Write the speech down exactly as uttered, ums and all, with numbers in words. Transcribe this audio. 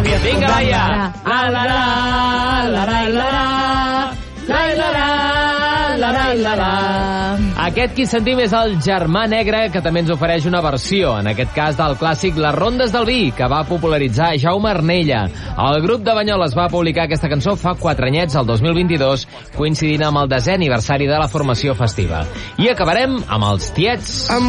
l'havia Vinga, Laia. La la la, la la la la, la la la, la la la la. Aquest qui sentim és el Germà Negre, que també ens ofereix una versió, en aquest cas del clàssic Les Rondes del Vi, que va popularitzar Jaume Arnella. El grup de Banyoles va publicar aquesta cançó fa quatre anyets, el dos mil vint-i-dos, coincidint amb el desè aniversari de la formació festiva. I acabarem amb els Tiets.